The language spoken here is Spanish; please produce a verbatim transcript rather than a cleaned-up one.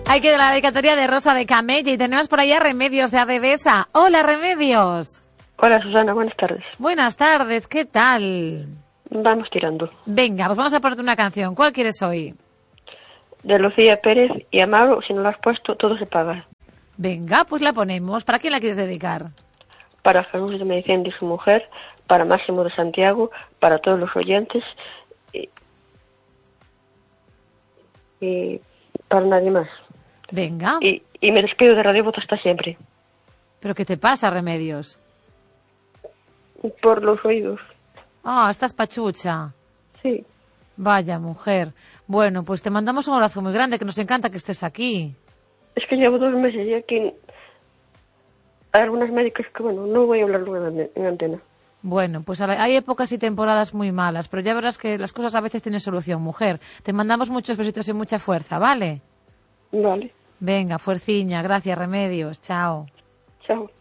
Hay que la dedicatoria de Rosa de Camella y tenemos por allá Remedios de Adevesa. Hola, Remedios. Hola, Susana, buenas tardes. Buenas tardes, ¿qué tal? Vamos tirando. Venga, pues vamos a ponerte una canción. ¿Cuál quieres hoy? De Lucía Pérez y Amaro, si no la has puesto, todo se paga. Venga, pues la ponemos. ¿Para quién la quieres dedicar? Para Jesús de Medicina y su mujer, para Máximo de Santiago, para todos los oyentes y, y para nadie más. Venga. Y, y me despido de Radio Voz hasta siempre. ¿Pero qué te pasa, Remedios? Por los oídos. Ah, oh, estás pachucha. Sí. Vaya, mujer. Bueno, pues te mandamos un abrazo muy grande, que nos encanta que estés aquí. Es que llevo dos meses y aquí hay algunas médicas que, bueno, no voy a hablar luego en antena. Bueno, pues hay épocas y temporadas muy malas, pero ya verás que las cosas a veces tienen solución, mujer. Te mandamos muchos besitos y mucha fuerza, ¿vale? Vale. Venga, fuerciña. Gracias, Remedios. Chao. Chao.